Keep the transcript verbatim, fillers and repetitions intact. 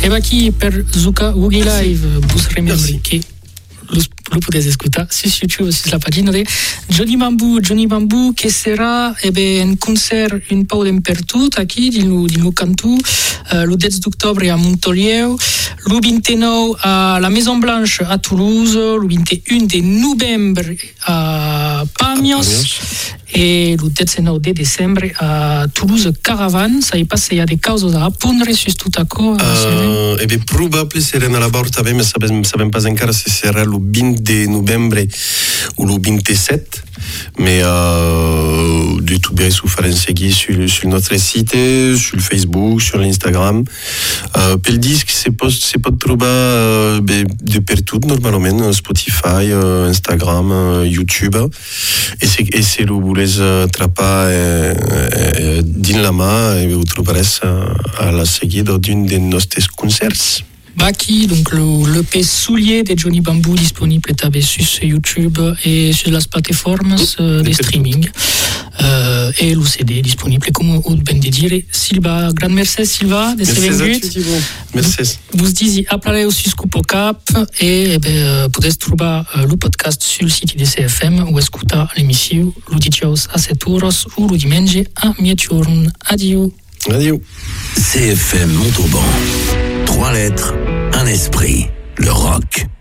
E va chi per Zucca Woogie Live, bus remembri che lo, lo potete ascoltare su YouTube, sulla pagina di Johnny Bamboo, Johnny Bamboo che sarà ebbe un concert un po' dappertutto qui di nu di nu Cantù, uh, lo dieci d'ottobre a Montolieu, lo ventinove a la Maison Blanche a Toulouse, lo ventuno di novembre a Pamiers e lo diciannove di dicembre a Toulouse Caravan. Sai passa il y a des causes a répondre sur tout accord. Uh, e beh, probabile sarà nella porta, ma sapem sapem pas encara se sarà lo venti di novembre o lo ventisette, mais uh, de tout bien sous faire un segui sur, sur notre site, sur Facebook, sur l'Instagram. Uh, per il disc si pot, si pot trobar uh, bé, de per tot normalment, Spotify, uh, Instagram, uh, YouTube, e se, e se lo volés atrapar eh, eh, din la mà, eh, ho trobaràs a, a la seguida d'un dels nostres concerts. Baki, donc le, le P Soulier de Johnny Bamboo disponible sur YouTube et sur les plateformes euh, de streaming. Euh, et le C D disponible, comme vous ben de dire. Silva, grand merci Silva, de ce vingt-huit. Merci. Vous dites, appelez aussi Scoop Cap et eh ben, vous pouvez trouver euh, le podcast sur le site de C F M ou écouter l'émission le dimanche à sept heures ou le dimanche à mezzogiorno. Adieu. Adieu. C F M Montauban. Trois lettres, un esprit. Le rock.